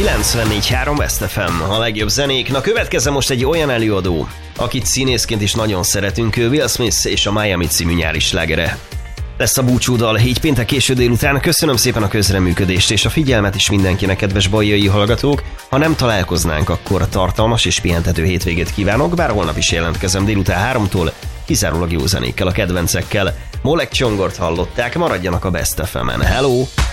94.3 West FM, a legjobb zenék. Na, következzen most egy olyan előadó, akit színészként is nagyon szeretünk, ő Will Smith és a Miami című nyári slágere. Lesz a búcsúdal így péntek késő délután. Köszönöm szépen a közreműködést és a figyelmet is mindenkinek, kedves bajjai hallgatók. Ha nem találkoznánk, akkor tartalmas és pihentető hétvégét kívánok, bár holnap is jelentkezem délután 3-tól, kizárólag jó zenékkel, a kedvencekkel. Molek Csongort hallották, maradjanak a Best FM-en. Hello!